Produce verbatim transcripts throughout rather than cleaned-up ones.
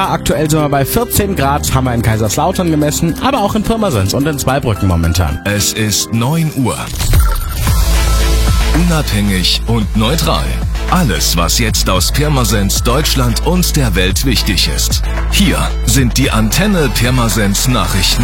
Aktuell sind wir bei vierzehn Grad, haben wir in Kaiserslautern gemessen, aber auch in Pirmasens und in Zweibrücken momentan. Es ist neun Uhr. Unabhängig und neutral. Alles, was jetzt aus Pirmasens, Deutschland und der Welt wichtig ist. Hier sind die Antenne Pirmasens Nachrichten.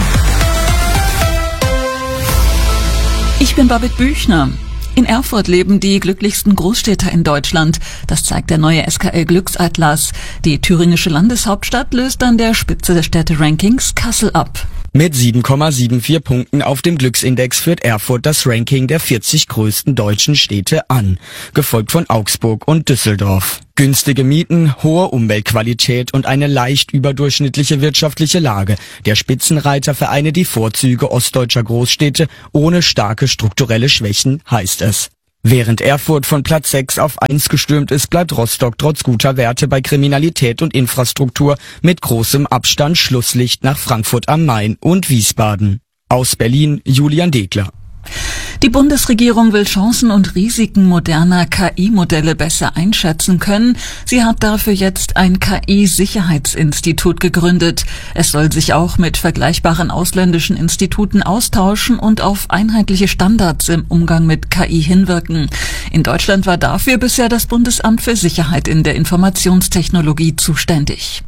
Ich bin Babette Büchner. In Erfurt leben die glücklichsten Großstädter in Deutschland. Das zeigt der neue S K L-Glücksatlas. Die thüringische Landeshauptstadt löst an der Spitze des Städte-Rankings Kassel ab. Mit sieben Komma siebenundsiebzig Punkten auf dem Glücksindex führt Erfurt das Ranking der vierzig größten deutschen Städte an, gefolgt von Augsburg und Düsseldorf. Günstige Mieten, hohe Umweltqualität und eine leicht überdurchschnittliche wirtschaftliche Lage. Der Spitzenreiter vereine die Vorzüge ostdeutscher Großstädte ohne starke strukturelle Schwächen, heißt es. Während Erfurt von Platz sechs auf eins gestürmt ist, bleibt Rostock trotz guter Werte bei Kriminalität und Infrastruktur mit großem Abstand Schlusslicht nach Frankfurt am Main und Wiesbaden. Aus Berlin, Julian Degler. Die Bundesregierung will Chancen und Risiken moderner K I-Modelle besser einschätzen können. Sie hat dafür jetzt ein K I-Sicherheitsinstitut gegründet. Es soll sich auch mit vergleichbaren ausländischen Instituten austauschen und auf einheitliche Standards im Umgang mit K I hinwirken. In Deutschland war dafür bisher das Bundesamt für Sicherheit in der Informationstechnologie zuständig.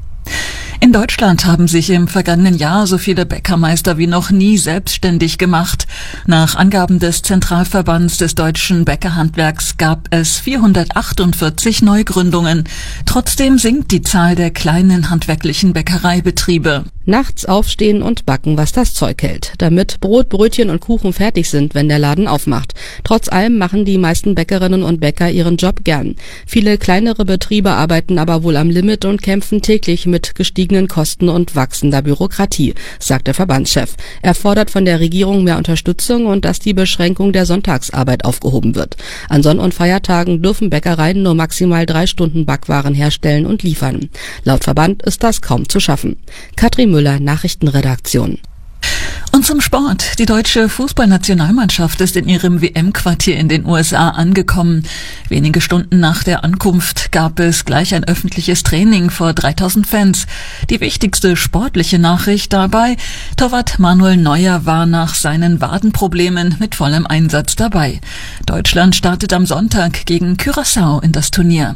In Deutschland haben sich im vergangenen Jahr so viele Bäckermeister wie noch nie selbstständig gemacht. Nach Angaben des Zentralverbands des deutschen Bäckerhandwerks gab es vierhundertachtundvierzig Neugründungen. Trotzdem sinkt die Zahl der kleinen handwerklichen Bäckereibetriebe. Nachts aufstehen und backen, was das Zeug hält, damit Brot, Brötchen und Kuchen fertig sind, wenn der Laden aufmacht. Trotz allem machen die meisten Bäckerinnen und Bäcker ihren Job gern. Viele kleinere Betriebe arbeiten aber wohl am Limit und kämpfen täglich mit gestiegenen Kosten und wachsender Bürokratie, sagt der Verbandschef. Er fordert von der Regierung mehr Unterstützung und dass die Beschränkung der Sonntagsarbeit aufgehoben wird. An Sonn- und Feiertagen dürfen Bäckereien nur maximal drei Stunden Backwaren herstellen und liefern. Laut Verband ist das kaum zu schaffen. Katrin Müller, Nachrichtenredaktion. Und zum Sport. Die deutsche Fußballnationalmannschaft ist in ihrem W M-Quartier in den U S A angekommen. Wenige Stunden nach der Ankunft gab es gleich ein öffentliches Training vor dreitausend Fans. Die wichtigste sportliche Nachricht dabei: Torwart Manuel Neuer war nach seinen Wadenproblemen mit vollem Einsatz dabei. Deutschland startet am Sonntag gegen Curaçao in das Turnier.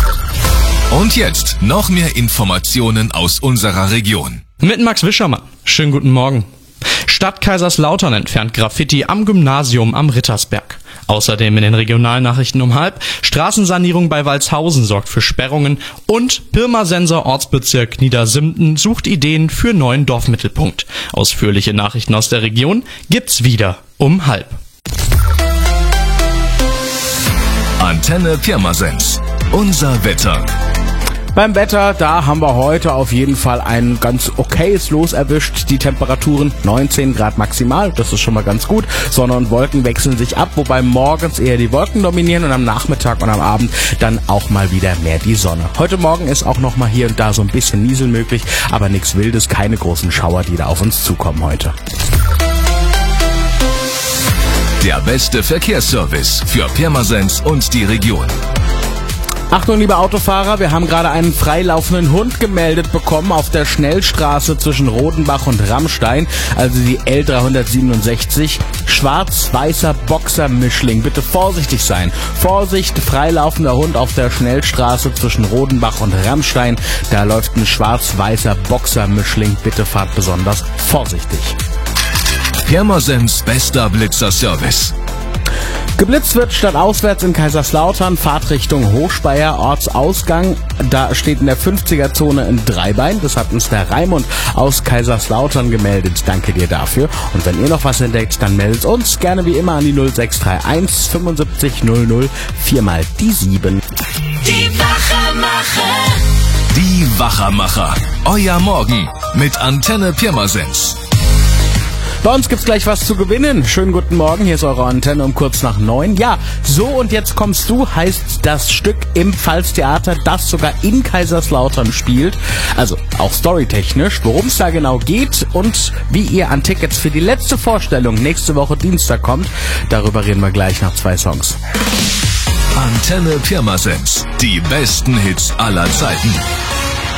Und jetzt noch mehr Informationen aus unserer Region. Mit Max Wischermann. Schönen guten Morgen. Stadt Kaiserslautern entfernt Graffiti am Gymnasium am Rittersberg. Außerdem in den Regionalnachrichten um halb: Straßensanierung bei Walshausen sorgt für Sperrungen und Pirmasenser Ortsbezirk Niedersimten sucht Ideen für neuen Dorfmittelpunkt. Ausführliche Nachrichten aus der Region gibt's wieder um halb. Antenne Pirmasens. Unser Wetter. Beim Wetter, da haben wir heute auf jeden Fall ein ganz okayes Los erwischt. Die Temperaturen neunzehn Grad maximal, das ist schon mal ganz gut. Sonne und Wolken wechseln sich ab, wobei morgens eher die Wolken dominieren und am Nachmittag und am Abend dann auch mal wieder mehr die Sonne. Heute Morgen ist auch noch mal hier und da so ein bisschen Niesel möglich, aber nichts Wildes, keine großen Schauer, die da auf uns zukommen heute. Der beste Verkehrsservice für Pirmasens und die Region. Achtung, liebe Autofahrer, wir haben gerade einen freilaufenden Hund gemeldet bekommen auf der Schnellstraße zwischen Rodenbach und Rammstein, also die L dreihundertsiebenundsechzig. Schwarz-weißer Boxer-Mischling. Bitte vorsichtig sein. Vorsicht, freilaufender Hund auf der Schnellstraße zwischen Rodenbach und Rammstein. Da läuft ein schwarz-weißer Boxer-Mischling. Bitte fahrt besonders vorsichtig. Pirmasens bester Blitzerservice. Geblitzt wird statt auswärts in Kaiserslautern, Fahrtrichtung Hochspeyer, Ortsausgang. Da steht in der fünfziger-Zone ein Dreibein. Das hat uns der Raimund aus Kaiserslautern gemeldet. Danke dir dafür. Und wenn ihr noch was entdeckt, dann meldet uns gerne wie immer an die null sechs drei eins fünfundsiebzig null null viermal die sieben. Die Wachermacher. Die Wachermacher. Euer Morgen mit Antenne Pirmasens. Bei uns gibt's gleich was zu gewinnen. Schönen guten Morgen, hier ist eure Antenne um kurz nach neun. Ja, so und jetzt kommst du heißt das Stück im Pfalztheater, das sogar in Kaiserslautern spielt. Also auch storytechnisch, worum es da genau geht und wie ihr an Tickets für die letzte Vorstellung nächste Woche Dienstag kommt. Darüber reden wir gleich nach zwei Songs. Antenne Pirmasens, die besten Hits aller Zeiten.